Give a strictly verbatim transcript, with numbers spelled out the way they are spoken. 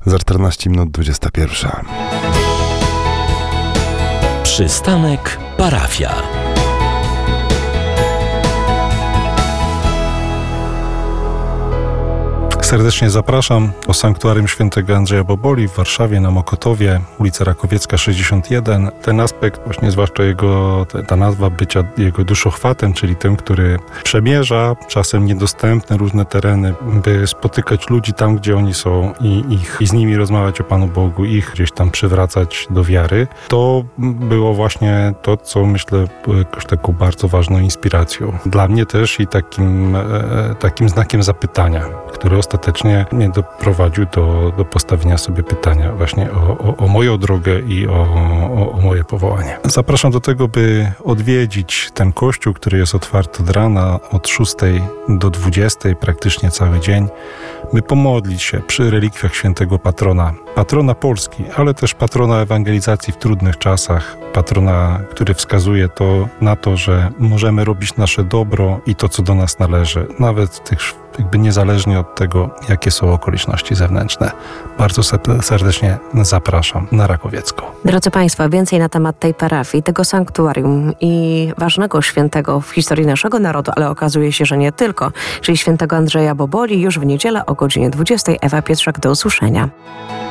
Za czternaście minut dwudziesta pierwsza. Przystanek Parafia. Serdecznie zapraszam do Sanktuarium Świętego Andrzeja Boboli w Warszawie na Mokotowie, ulica Rakowiecka sześćdziesiąt jeden. Ten aspekt, właśnie zwłaszcza jego, ta nazwa bycia jego duszochwatem, czyli tym, który przemierza czasem niedostępne różne tereny, by spotykać ludzi tam, gdzie oni są i, ich, i z nimi rozmawiać o Panu Bogu, ich gdzieś tam przywracać do wiary. To było właśnie to, co myślę było jakoś taką bardzo ważną inspiracją. Dla mnie też i takim, e, takim znakiem zapytania, który ostatecznie mnie doprowadził do, do postawienia sobie pytania właśnie o, o, o moją drogę i o, o, o moje powołanie. Zapraszam do tego, by odwiedzić ten kościół, który jest otwarty od rana, od szóstej do dwudziestej, praktycznie cały dzień, by pomodlić się przy relikwiach świętego patrona, patrona Polski, ale też patrona ewangelizacji w trudnych czasach, patrona, który wskazuje to na to, że możemy robić nasze dobro i to, co do nas należy, nawet w tych jakby niezależnie od tego, jakie są okoliczności zewnętrzne. Bardzo serdecznie zapraszam na Rakowiecką. Drodzy Państwo, więcej na temat tej parafii, tego sanktuarium i ważnego świętego w historii naszego narodu, ale okazuje się, że nie tylko, czyli świętego Andrzeja Boboli już w niedzielę o godzinie dwudziestej. Ewa Pietrzak, do usłyszenia.